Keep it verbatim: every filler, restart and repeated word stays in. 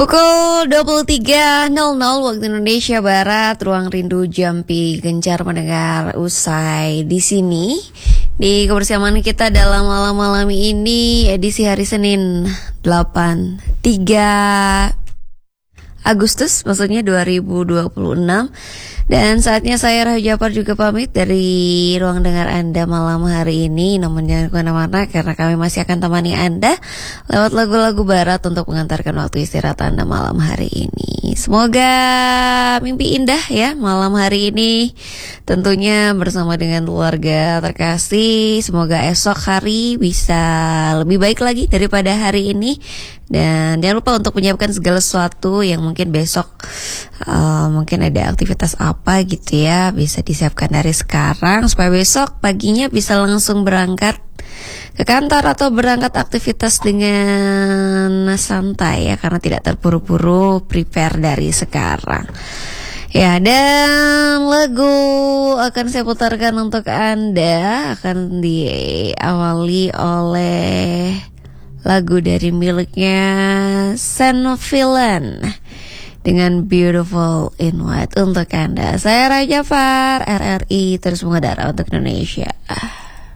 Pukul dua puluh tiga nol nol waktu Indonesia Barat, Ruang Rindu Jampi gencar mendengar usai di sini di kebersamaan kita dalam malam-malam ini, edisi hari Senin delapan tiga Agustus maksudnya dua ribu dua puluh enam. Dan saatnya saya Rahayu Japar juga pamit dari ruang dengar Anda malam hari ini. Namun jangan kemana-mana karena kami masih akan temani Anda lewat lagu-lagu barat untuk mengantarkan waktu istirahat Anda malam hari ini. Semoga mimpi indah ya malam hari ini, tentunya bersama dengan keluarga terkasih. Semoga esok hari bisa lebih baik lagi daripada hari ini. Dan jangan lupa untuk menyiapkan segala sesuatu yang mungkin besok uh, mungkin ada aktivitas apa gitu ya, bisa disiapkan dari sekarang supaya besok paginya bisa langsung berangkat ke kantor atau berangkat aktivitas dengan santai ya, karena tidak terburu-buru, prepare dari sekarang. Ya, dan lagu akan saya putarkan untuk Anda akan diawali oleh lagu dari miliknya Senovilan dengan Beautiful in White untuk Anda. Saya Rahayu Japar, R R I terus mengudara untuk Indonesia.